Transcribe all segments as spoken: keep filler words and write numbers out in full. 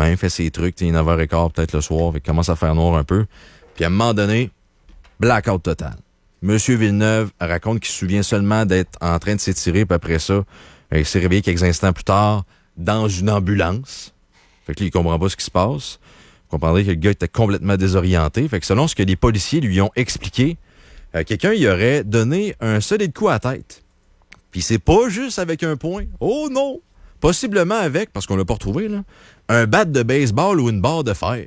même, fait ses trucs, il est neuf heures quinze peut-être le soir, il commence à faire noir un peu. Puis à un moment donné, blackout total. Monsieur Villeneuve raconte qu'il se souvient seulement d'être en train de s'étirer, puis après ça, il s'est réveillé quelques instants plus tard dans une ambulance. Fait que là, il comprend pas ce qui se passe. Vous comprendrez que le gars était complètement désorienté. Fait que selon ce que les policiers lui ont expliqué, euh, quelqu'un y aurait donné un solide coup à la tête. Puis c'est pas juste avec un poing. Oh non! Possiblement avec, parce qu'on l'a pas retrouvé, là, un bat de baseball ou une barre de fer.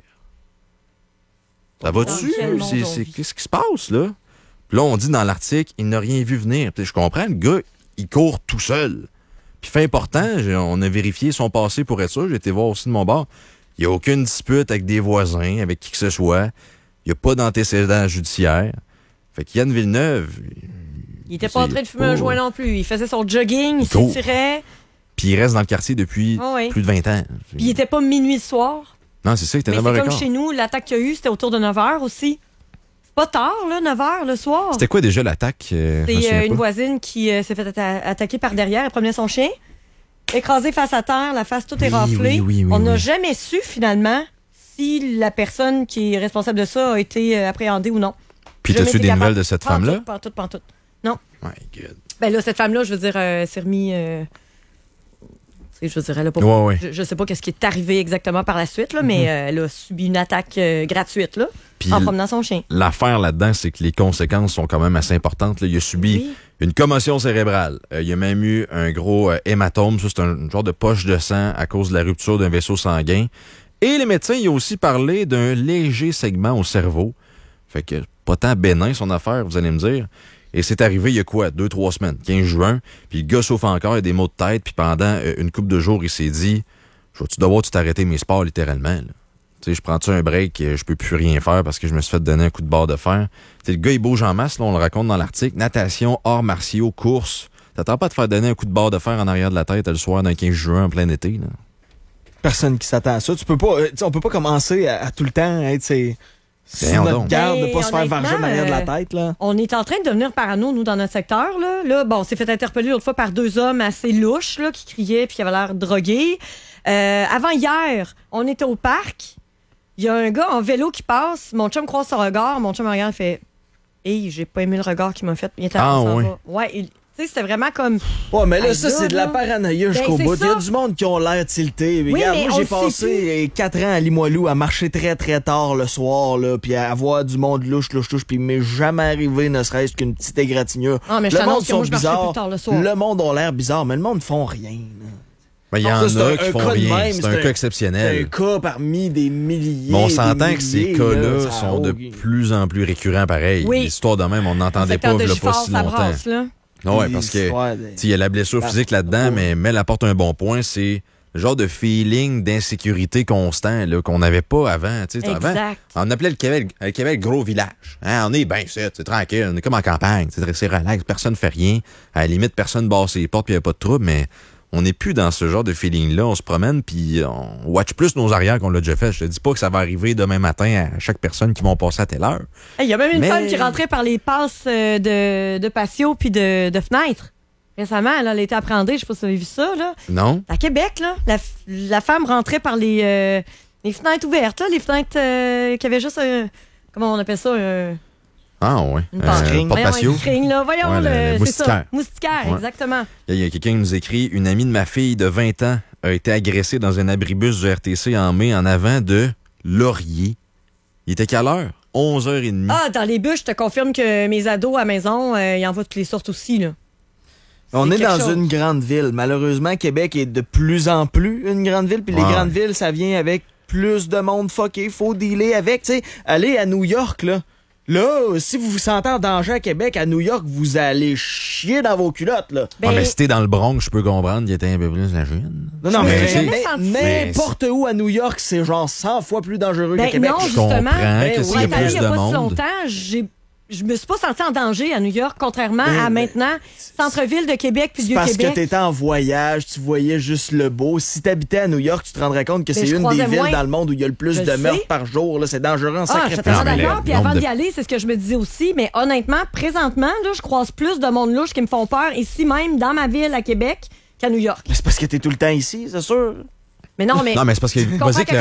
Ça va-tu? C'est, c'est, qu'est-ce qui se passe, là? Puis là, on dit dans l'article, il n'a rien vu venir. Puis je comprends, le gars, il court tout seul. Puis fait important, on a vérifié son passé pour être sûr. J'ai été voir aussi de mon bord. Il n'y a aucune dispute avec des voisins, avec qui que ce soit. Il n'y a pas d'antécédent judiciaire. Fait qu'Yann Villeneuve... Il était pas en train de fumer pas... un joint non plus. Il faisait son jogging, il, il s'étirait. Puis il reste dans le quartier depuis oh oui. plus de vingt ans. Puis il était pas minuit le soir. Non, c'est ça, il était neuf heures quinze. C'est comme chez nous, l'attaque qu'il y a eu, c'était autour de neuf heures aussi. C'est pas tard, là, neuf heures le soir. C'était quoi déjà l'attaque? Euh, c'est euh, une voisine qui euh, s'est fait atta- attaquer par derrière. Elle promenait son chien. Écrasée face à terre, la face toute oui, éraflée. Oui, oui, oui, On n'a oui. jamais su, finalement, si la personne qui est responsable de ça a été euh, appréhendée ou non. Puis t'as-tu des nouvelles de cette pantoute, femme-là? Pantoute, pantoute. Non. My God. Ben là, cette femme-là, je veux dire, euh, s'est remis... Euh, je veux dire, elle a pas... Ouais, ouais. Je, je sais pas qu'est-ce qui est arrivé exactement par la suite, là, mm-hmm. mais euh, elle a subi une attaque euh, gratuite, là, puis en promenant son chien. L'affaire là-dedans, c'est que les conséquences sont quand même assez importantes. Là. Il a subi oui. une commotion cérébrale. Euh, il a même eu un gros euh, hématome. Ça, c'est un genre de poche de sang à cause de la rupture d'un vaisseau sanguin. Et les médecins, ils ont aussi parlé d'un léger segment au cerveau. Fait que pas tant bénin son affaire, vous allez me dire. Et c'est arrivé il y a quoi? Deux, trois semaines, quinze juin. Puis le gars souffre encore, il a des maux de tête. Puis pendant euh, une couple de jours, il s'est dit, je vais-tu devoir tout arrêter mes sports littéralement, là? Tu sais, je prends-tu un break, je peux plus rien faire parce que je me suis fait donner un coup de barre de fer. T'sais, le gars, il bouge en masse, là, on le raconte dans l'article. Natation, arts martiaux, course. T'attends pas à te faire donner un coup de barre de fer en arrière de la tête le soir d'un quinze juin en plein été, là. Personne qui s'attend à ça. Tu peux pas, on peut pas commencer à, à tout le temps être c'est ben, notre garde ben, de pas se faire varger en arrière de la tête, là. On est en train de devenir parano, nous, dans notre secteur, là. Là, bon, on s'est fait interpeller l'autre fois par deux hommes assez louches, là, qui criaient puis qui avaient l'air drogués. Euh, avant hier, on était au parc. Il y a un gars en vélo qui passe. Mon chum croise son regard. Mon chum me regarde et fait « Hey, j'ai pas aimé le regard qu'il m'a fait. » Il était ah, oui. Ouais, il... Tu sais, c'était vraiment comme... Ouais, mais là, ça, c'est de la paranoïa jusqu'au ben, bout. Il y a du monde qui ont l'air tilté. Oui, regarde, mais moi, j'ai passé quatre ans à Limoilou à marcher très, très tard le soir, là, puis à avoir du monde louche, louche, louche, puis il m'est jamais arrivé, ne serait-ce qu'une petite égratignure. Ah, mais le monde sont moi, bizarres. Le, le monde a l'air bizarre, mais le monde ne font rien, là. Ben, il y en a qui font rien. Même, c'est, c'est un cas exceptionnel. C'est un cas parmi des milliers. Mais on s'entend que ces cas-là là, sont de plus en plus récurrents, pareil. Oui. L'histoire de même, on n'entendait pas il y a pas si longtemps. Brasse, là. Non, ouais, parce que il y a la blessure physique là-dedans, mais Mel apporte un bon point, c'est le genre de feeling d'insécurité constant là, qu'on n'avait pas avant. Avant, on appelait le Québec, le Québec gros village. Hein, on est bien c'est, c'est tranquille, on est comme en campagne, c'est, c'est relax, personne ne fait rien. À la limite, personne barre ses portes puis il n'y a pas de trouble, mais on n'est plus dans ce genre de feeling-là. On se promène puis on watch plus nos arrières qu'on l'a déjà fait. Je te dis pas que ça va arriver demain matin à chaque personne qui va passer à telle heure. Il hey, y a même une mais... femme qui rentrait par les passes de, de patio puis de, de fenêtres. Récemment, elle a été appréhendée. Je sais pas si vous avez vu ça, là. Non. À Québec, là, la, la femme rentrait par les, euh, les fenêtres ouvertes, là, les fenêtres euh, qui avaient juste un... Comment on appelle ça? Un... Ah, oui. Une euh, porte-patio. Voyons, là. Voyons, ouais, le, le, le c'est ça. Moustiquaire, ouais. Exactement. Il y a quelqu'un qui nous écrit, une amie de ma fille de vingt ans a été agressée dans un abribus du R T C en mai en avant de Laurier. Il était quelle heure? onze heures trente. Ah, dans les bus, je te confirme que mes ados à la maison, euh, ils en voient toutes les sortes aussi, là. C'est On est dans chose. une grande ville. Malheureusement, Québec est de plus en plus une grande ville. Puis ouais. les grandes villes, ça vient avec plus de monde fucké. Faut dealer avec. Tu sais, aller à New York, là. Là, si vous vous sentez en danger à Québec, à New York, vous allez chier dans vos culottes, là. Ben, ah, mais si t'es dans le Bronx, je peux comprendre qu'il était un peu plus la jeune. Non, non, mais, mais, mais n'importe mais... où à New York, c'est genre cent fois plus dangereux ben, qu'à Québec. Non, je justement. comprends ben, que oui, s'il y a plus de de pas monde. Si longtemps, j'ai... Je me suis pas sentie en danger à New York, contrairement ben, à maintenant, centre-ville de Québec puis Vieux-Québec. Parce que t'étais en voyage, tu voyais juste le beau. Si t'habitais à New York, tu te rendrais compte que ben, c'est une des villes moins... dans le monde où il y a le plus je de meurtres par jour. Là. C'est dangereux en ah, sacré. Ah, d'accord. Puis avant d'y aller, c'est ce que je me disais aussi. Mais honnêtement, présentement, là, je croise plus de monde louche qui me font peur ici même, dans ma ville, à Québec, qu'à New York. Mais c'est parce que t'es tout le temps ici, c'est sûr. Mais non, mais... non, mais c'est parce que...